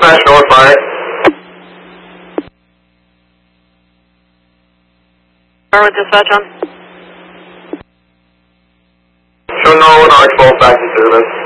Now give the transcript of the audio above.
dispatch north fire. Where with dispatch on? Show Norwood RX-12 back to service.